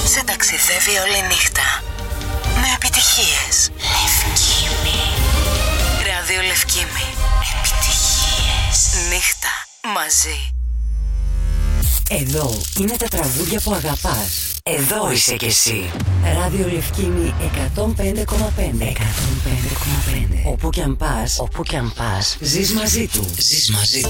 σε ταξιδεύει όλη νύχτα με επιτυχίες. Λευκήμη. Ράδιο Λευκήμη. Επιτυχίες. Νύχτα μαζί. Εδώ είναι τα τραγούδια που αγαπάς. Εδώ είσαι κι εσύ. Ράδιο Λευκήμη 105,5. 105,5. Όπου κι αν πας, ζεις μαζί του. Ζεις μαζί του.